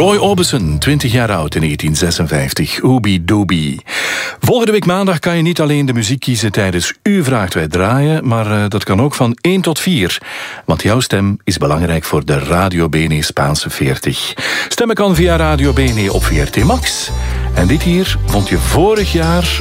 Roy Orbison, 20 jaar oud in 1956. Ooby Dooby. Volgende week maandag kan je niet alleen de muziek kiezen tijdens U Vraagt Wij Draaien, maar dat kan ook van 1 tot 4. Want jouw stem is belangrijk voor de Radio Bene Spaanse 40. Stemmen kan via Radio Bene op VRT Max. En dit hier vond je vorig jaar